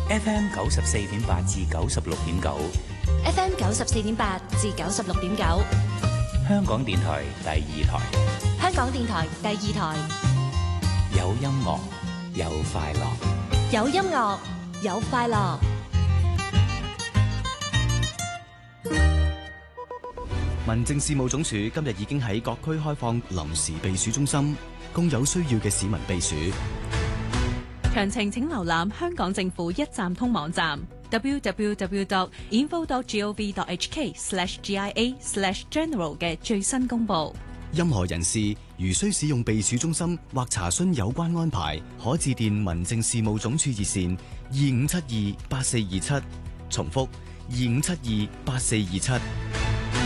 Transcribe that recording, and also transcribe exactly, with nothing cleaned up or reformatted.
F M 九十四點八至九十六點九 ，F M 九十四點八至九十六點九， 香港電台第二台， 香港電台第二台， 有音樂，有快樂， 有音樂，有快樂。 民政事務總署今日已經喺各區開放臨時避暑中心，供有需要嘅市民避暑。 詳情請瀏覽香港政府一站通網站 double-u double-u double-u dot info dot gov dot h k slash g i a slash general 嘅最新公佈。 任何人士如需使用避暑中心或查詢有關安排，可致電民政事務總署熱線二五七二八四二七，重複二五七二八四二七。